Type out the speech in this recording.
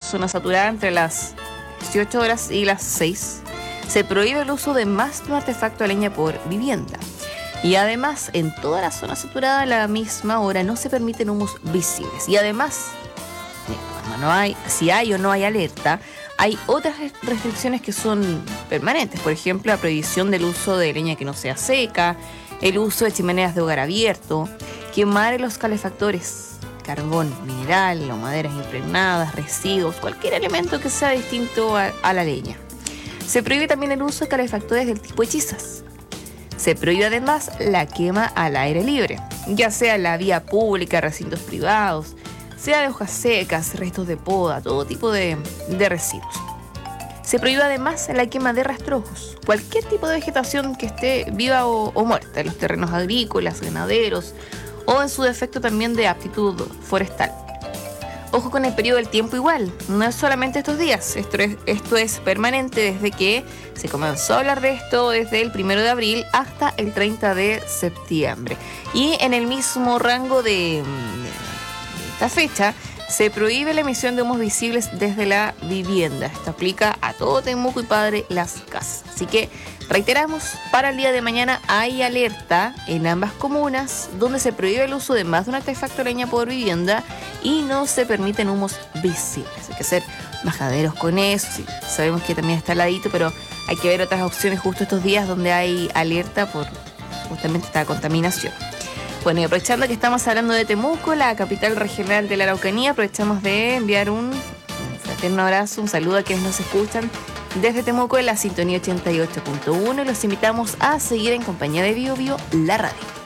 zona saturada entre las 18 horas y las 6, se prohíbe el uso de más de un artefacto de leña por vivienda. Y además, en toda la zona saturada a la misma hora no se permiten humos visibles. Y además, cuando no hay, si hay o no hay alerta, hay otras restricciones que son permanentes. Por ejemplo, la prohibición del uso de leña que no sea seca, el uso de chimeneas de hogar abierto, quemar en los calefactores, carbón mineral o maderas impregnadas, residuos, cualquier elemento que sea distinto a la leña. Se prohíbe también el uso de calefactores del tipo hechizas. Se prohíbe además la quema al aire libre, ya sea en la vía pública, recintos privados, sea de hojas secas, restos de poda, todo tipo de residuos. Se prohíbe además la quema de rastrojos, cualquier tipo de vegetación que esté viva o muerta, en los terrenos agrícolas, ganaderos o en su defecto también de aptitud forestal. Ojo con el periodo del tiempo igual, no es solamente estos días, esto es permanente desde que se comenzó a hablar de esto desde el 1 de abril hasta el 30 de septiembre. Y en el mismo rango de esta fecha se prohíbe la emisión de humos visibles desde la vivienda. Esto aplica a todo Temuco y Padre Las Casas. Así que reiteramos, para el día de mañana hay alerta en ambas comunas donde se prohíbe el uso de más de un artefacto de leña por vivienda y no se permiten humos visibles. Hay que ser majaderos con eso. Sí, sabemos que también está al ladito, pero hay que ver otras opciones justo estos días donde hay alerta por justamente esta contaminación. Bueno, y aprovechando que estamos hablando de Temuco, la capital regional de la Araucanía, aprovechamos de enviar un fraterno abrazo, un saludo a quienes nos escuchan desde Temuco en la sintonía 88.1 y los invitamos a seguir en compañía de Bio Bio, la radio.